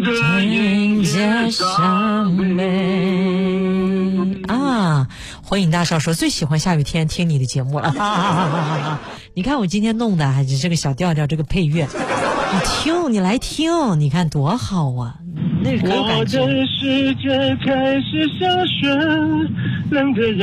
的音乐上美啊！火影大少说最喜欢下雨天听你的节目了。你看我今天弄的还是这个小调调，这个配乐，你来听，你看多好啊！那可有感觉。 我的世界开始下雪，冷得让